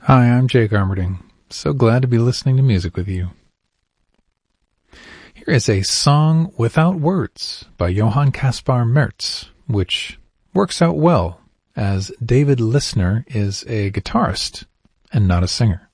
Hi, I'm Jake Armerding. So glad to be listening to music with you. Here is a song without words by Johann Caspar Merz, which works out well as David Lissner is a guitarist and not a singer.